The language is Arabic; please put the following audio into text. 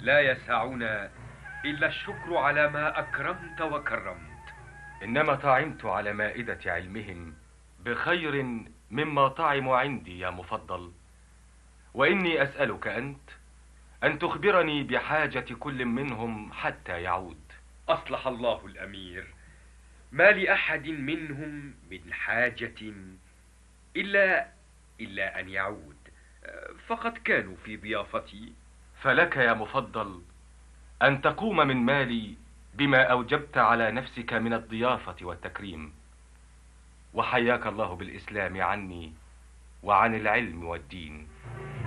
لا يسعنا إلا الشكر على ما أكرمت وكرمت. إنما طعمت على مائدة علمهم بخير مما طعموا عندي يا مفضل. وإني أسألك أنت أن تخبرني بحاجة كل منهم حتى يعود. أصلح الله الأمير، ما لأحد منهم من حاجة إلا أن يعود، فقد كانوا في ضيافتي. فلك يا مفضل أن تقوم من مالي بما أوجبت على نفسك من الضيافة والتكريم. وحياك الله بالإسلام عني وعن العلم والدين.